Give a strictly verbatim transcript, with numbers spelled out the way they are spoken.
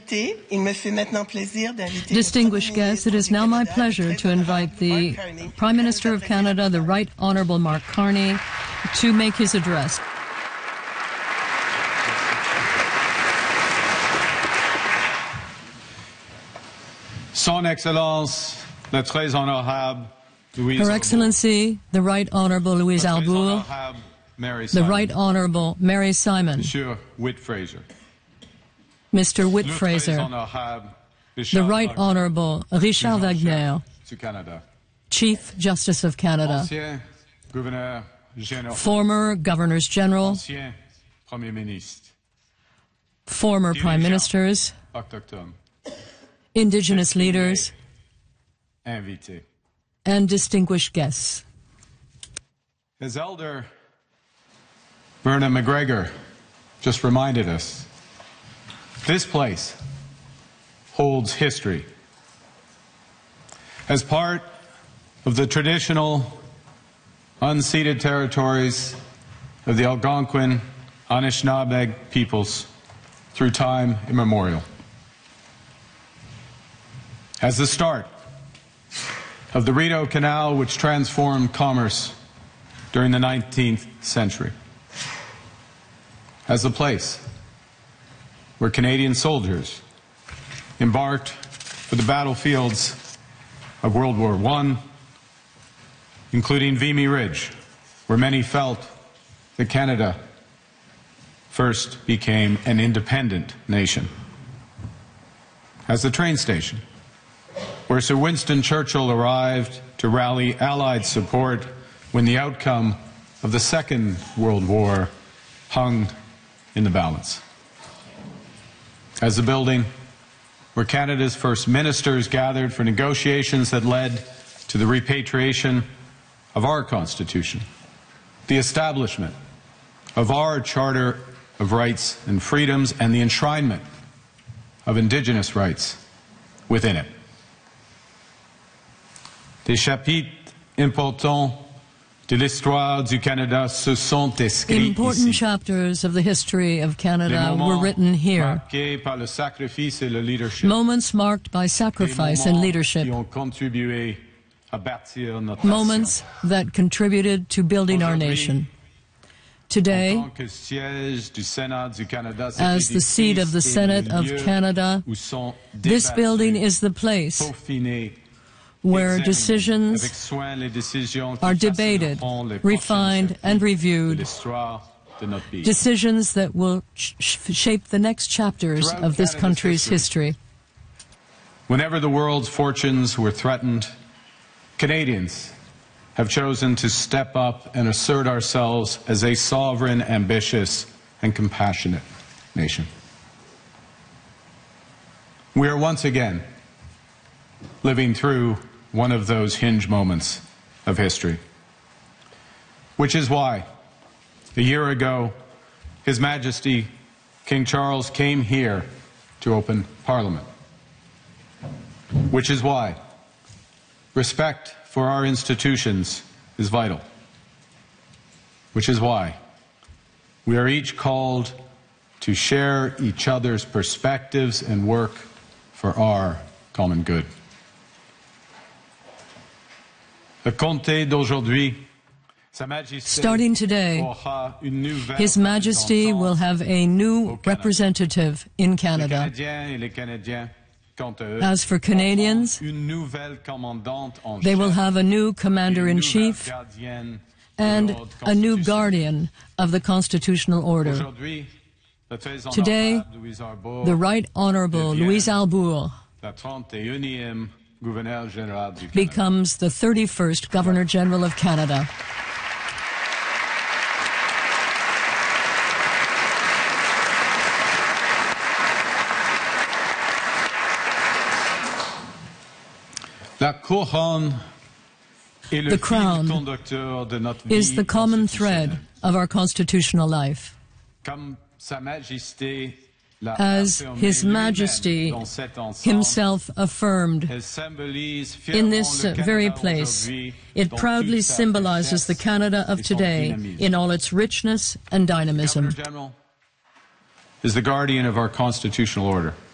Distinguished guests, it is now my pleasure to invite the Prime Minister of Canada, the Right Honourable Mark Carney, to make his address. Son Excellence, le très honorable Louise Her Excellency, the Right Honourable Louise Arbour, the Right Honourable Mary Simon, Monsieur Whit Fraser, Mister Whit Fraser, the Right Honourable Richard Wagner, Chief Justice of Canada, former Governors General, former Prime Ministers, Indigenous leaders, and distinguished guests. As Elder Verna McGregor just reminded us, this place holds history. As part of the traditional unceded territories of the Algonquin Anishinaabe peoples through time immemorial. As the start of the Rideau Canal, which transformed commerce during the nineteenth century. As the place where Canadian soldiers embarked for the battlefields of World War One, including Vimy Ridge, where many felt that Canada first became an independent nation. As the train station, where Sir Winston Churchill arrived to rally Allied support when the outcome of the Second World War hung in the balance. As the building where Canada's first ministers gathered for negotiations that led to the repatriation of our Constitution, the establishment of our Charter of Rights and Freedoms, and the enshrinement of Indigenous rights within it. Des chapitres importants de l'histoire du Canada se sont écrits Important ici. chapters of the history of Canada were written here. Par le sacrifice et le leadership. Moments marked by sacrifice and leadership. Qui ont contribué à bâtir notre Moments that contributed to building our nation. Today, as the seat of the Senate of Canada, this building is the place where decisions are debated, refined, and reviewed, decisions that will sh shape the next chapters of this country's history. Whenever the world's fortunes were threatened, Canadians have chosen to step up and assert ourselves as a sovereign, ambitious, and compassionate nation. We are once again living through one of those hinge moments of history, which is why a year ago His Majesty King Charles came here to open Parliament, which is why respect for our institutions is vital, which is why we are each called to share each other's perspectives and work for our common good. Starting today, His Majesty will have a new representative in Canada. As for Canadians, they will have a new Commander-in-Chief and a new guardian of the constitutional order. Today, the Right Honourable Louise Arbour becomes the thirty-first Governor-General of Canada. The crown is the common thread of our constitutional life. As His Majesty himself affirmed, in this very place, it proudly symbolizes the Canada of today in all its richness and dynamism. Is the guardian of our constitutional order.